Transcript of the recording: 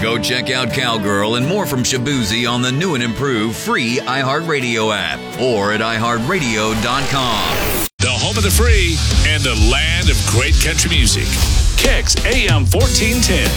Go check out Cowgirl and more from Shabuzi on the new and improved free iHeartRadio app or at iHeartRadio.com. The home of the free and the land of great country music. Kicks AM 1410.